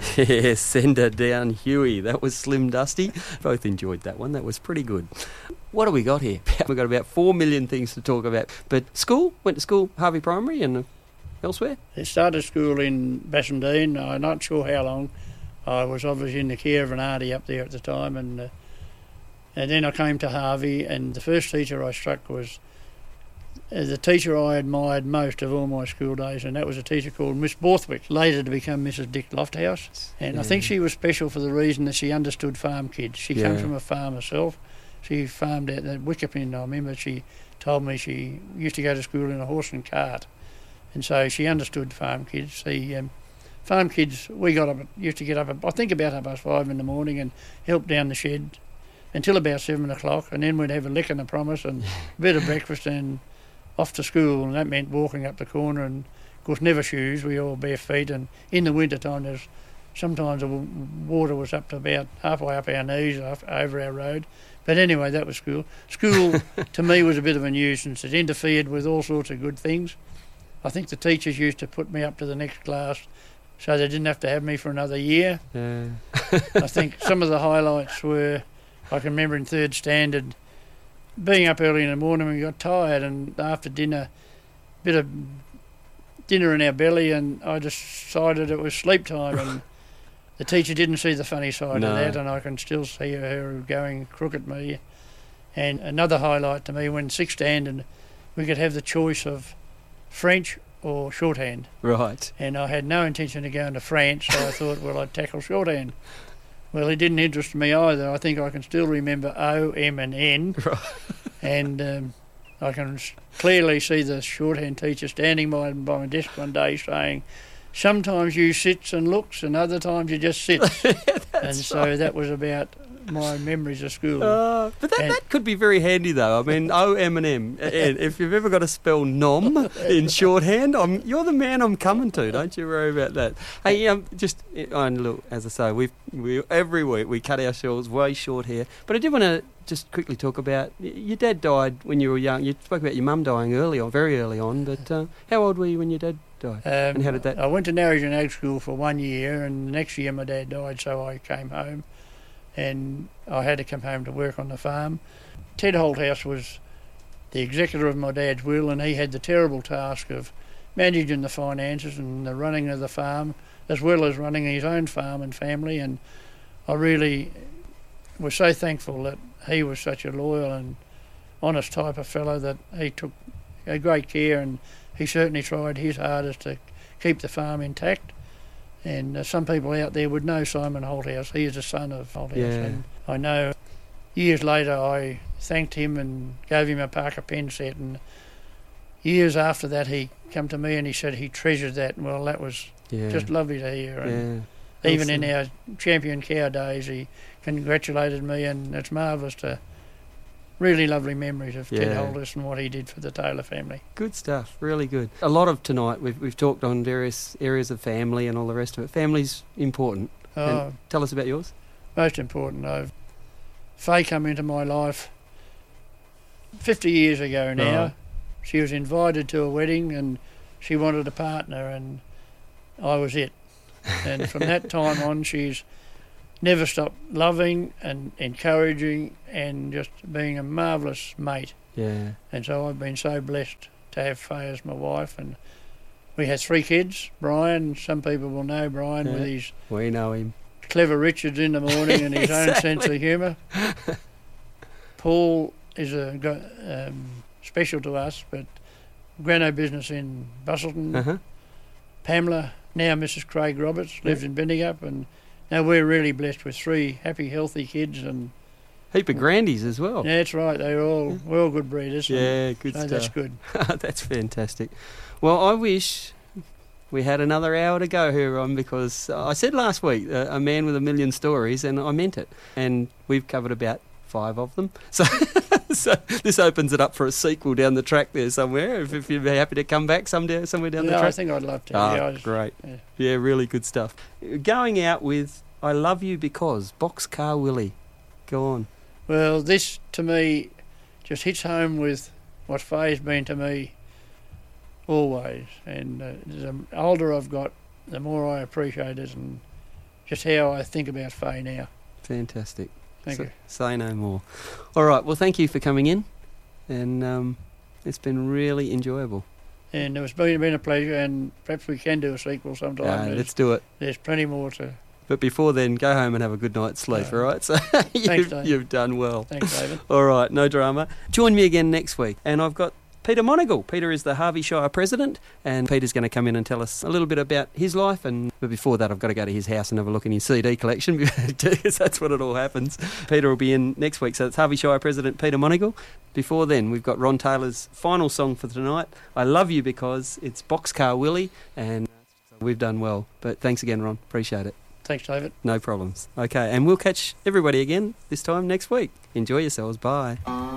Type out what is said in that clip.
Yeah, send her down, Huey. That was Slim Dusty. Both enjoyed that one. That was pretty good. What do we got here? We've got about 4 million things to talk about. But school? Went to school, Harvey Primary and elsewhere? I started school in Bassendean. I'm not sure how long. I was obviously in the care of an auntie up there at the time. And then I came to Harvey, and the first teacher I struck was the teacher I admired most of all my school days, and that was a teacher called Miss Borthwick, later to become Mrs Dick Lofthouse. And I think she was special for the reason that she understood farm kids. She came from a farm herself. She farmed out at Wickapin. I remember she told me she used to go to school in a horse and cart, and so she understood farm kids. Farm kids, used to get up, I think about 5:30 in the morning and help down the shed until about 7 o'clock, and then we'd have a lick and a promise and a bit of breakfast and off to school, and that meant walking up the corner, and of course never shoes, we all bare feet, and in the winter time sometimes the water was up to about halfway up our knees over our road. But anyway, that was school. School to me was a bit of a nuisance. It interfered with all sorts of good things. I think the teachers used to put me up to the next class so they didn't have to have me for another year. I think some of the highlights were, I can remember in third standard, being up early in the morning, we got tired, and after dinner, bit of dinner in our belly, and I decided it was sleep time, and the teacher didn't see the funny side of that, and I can still see her going crook at me. And another highlight to me, when sixth standard, we could have the choice of French or shorthand. Right. And I had no intention of going to France, so I thought, well, I'd tackle shorthand. Well, it didn't interest me either. I think I can still remember O, M and N. Right. And I can clearly see the shorthand teacher standing by my desk one day saying, sometimes you sits and looks and other times you just sits. And so that was about my memories of school. But that could be very handy though. I mean, O, M and M. If you've ever got to spell nom in shorthand, you're the man I'm coming to. Don't you worry about that. Hey, look, as I say, we every week we cut ourselves way short here. But I did want to just quickly talk about, your dad died when you were young. You spoke about your mum dying very early on. But how old were you when your dad died? And how did that? I went to Narrogin Ag School for 1 year, and the next year my dad died, so I came home. And I had to come home to work on the farm. Ted Holthouse was the executor of my dad's will, and he had the terrible task of managing the finances and the running of the farm, as well as running his own farm and family. And I really was so thankful that he was such a loyal and honest type of fellow, that he took a great care, and he certainly tried his hardest to keep the farm intact. And some people out there would know Simon Holthouse. He is the son of Holthouse. Yeah. And I know years later I thanked him and gave him a Parker pen set, and years after that he come to me and he said he treasured that. And well, that was just lovely to hear. And even in our champion cow days he congratulated me, and it's marvellous to really lovely memories of Ted Holthouse and what he did for the Taylor family. Good stuff, really good. A lot of tonight, we've talked on various areas of family and all the rest of it. Family's important. And tell us about yours. Most important. Faye come into my life 50 years ago now. Right. She was invited to a wedding and she wanted a partner, and I was it. And from that time on, she's never stopped loving and encouraging and just being a marvellous mate. Yeah. And so I've been so blessed to have Faye as my wife. And we had 3 kids. Brian, some people will know Brian with his... We know him. Clever Richards in the morning and his own sense of humour. Paul is special to us, but grano business in Busselton. Uh-huh. Pamela, now Mrs Craig Roberts, lives in Bendigo, and now we're really blessed with 3 happy, healthy kids and heap of grandies as well. Yeah, that's right. We're all good breeders. Yeah, good stuff. That's good. That's fantastic. Well, I wish we had another hour to go here on, because I said last week a man with a million stories, and I meant it. And we've covered about 5 of them. So this opens it up for a sequel down the track there somewhere, if you'd be happy to come back somewhere down the track. I think I'd love to. Great. Yeah, really good stuff. Going out with I Love You Because, Boxcar Willie. Go on. Well, this to me just hits home with what Faye's been to me always. And the older I've got, the more I appreciate it. And just how I think about Faye now. Fantastic. Thank you. Say no more. All right, well, thank you for coming in, and it's been really enjoyable. And it's been a pleasure, and perhaps we can do a sequel sometime. Let's do it. There's plenty more to... But before then, go home and have a good night's sleep, all right? So you've done well. Thanks, David. All right, no drama. Join me again next week. And I've got Peter Monagle. Peter is the Harvey Shire president, and Peter's going to come in and tell us a little bit about his life. But before that, I've got to go to his house and have a look in his CD collection, because that's when it all happens. Peter will be in next week. So it's Harvey Shire president Peter Monagle. Before then, we've got Ron Taylor's final song for tonight, I Love You Because. It's Boxcar Willie, and we've done well. But thanks again, Ron. Appreciate it. Thanks, David. No problems. Okay, and we'll catch everybody again this time next week. Enjoy yourselves. Bye.